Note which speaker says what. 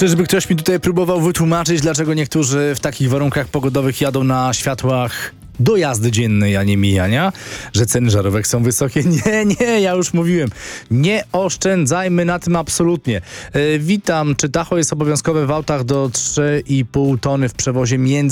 Speaker 1: Czyżby ktoś mi tutaj próbował wytłumaczyć, dlaczego niektórzy w takich warunkach pogodowych jadą na światłach do jazdy dziennej, a nie mijania? Że ceny żarówek są wysokie? Nie, ja już mówiłem. Nie oszczędzajmy na tym absolutnie. Witam. Czy tacho jest obowiązkowe w autach do 3,5 tony w przewozie między